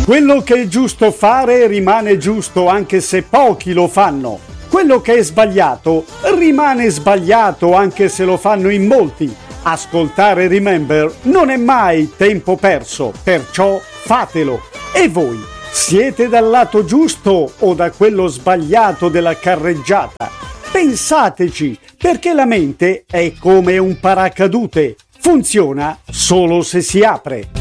Quello che è giusto fare rimane giusto anche se pochi lo fanno. Quello che è sbagliato rimane sbagliato anche se lo fanno in molti. Ascoltare Remember non è mai tempo perso, perciò fatelo. E voi, siete dal lato giusto o da quello sbagliato della carreggiata? Pensateci, perché la mente è come un paracadute. Funziona solo se si apre.